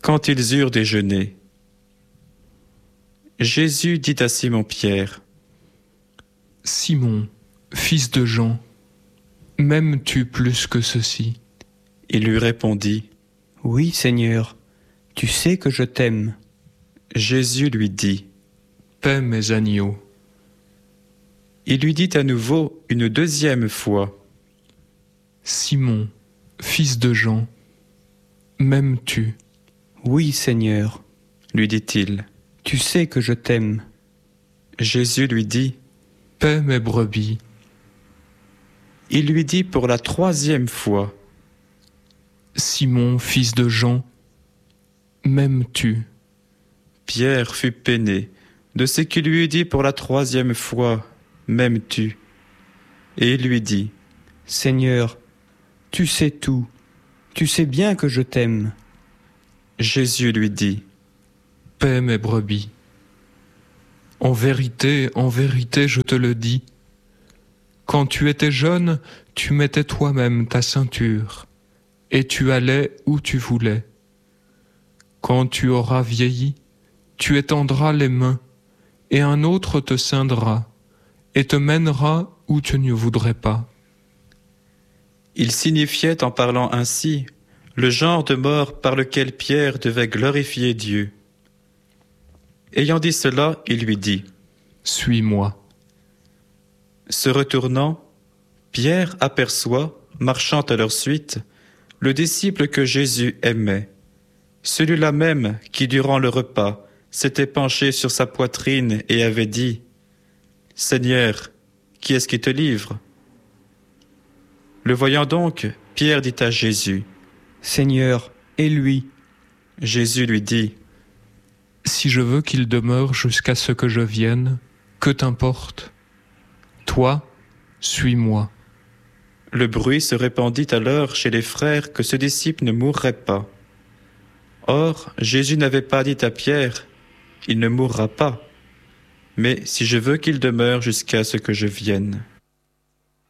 Quand ils eurent déjeuné, Jésus dit à Simon-Pierre, « Simon, fils de Jean, m'aimes-tu plus que ceci ?» Il lui répondit, « Oui, Seigneur, tu sais que je t'aime. » Jésus lui dit, « Paie mes agneaux. » Il lui dit à nouveau une deuxième fois, « Simon, fils de Jean, m'aimes-tu » ? « Oui, Seigneur, lui dit-il. Tu sais que je t'aime. » Jésus lui dit, « Paie mes brebis. » Il lui dit pour la troisième fois, « Simon, fils de Jean, m'aimes-tu » ? Pierre fut peiné de ce qu'il lui eut dit pour la troisième fois, « M'aimes-tu » ? Et il lui dit, « Seigneur, tu sais tout, tu sais bien que je t'aime. » Jésus lui dit, « Paie mes brebis. En vérité, je te le dis, quand tu étais jeune, tu mettais toi-même ta ceinture, et tu allais où tu voulais. Quand tu auras vieilli, tu étendras les mains, et un autre te ceindra, et te mènera où tu ne voudrais pas. » Il signifiait en parlant ainsi le genre de mort par lequel Pierre devait glorifier Dieu. Ayant dit cela, il lui dit, « Suis-moi. » Se retournant, Pierre aperçoit, marchant à leur suite, le disciple que Jésus aimait, celui-là même qui, durant le repas, s'était penché sur sa poitrine et avait dit, « Seigneur, qui est-ce qui te livre ?» Le voyant donc, Pierre dit à Jésus, « Seigneur, et lui ?» Jésus lui dit, « Si je veux qu'il demeure jusqu'à ce que je vienne, que t'importe ? Toi, suis-moi. » Le bruit se répandit alors chez les frères que ce disciple ne mourrait pas. Or, Jésus n'avait pas dit à Pierre, « Il ne mourra pas, mais si je veux qu'il demeure jusqu'à ce que je vienne. »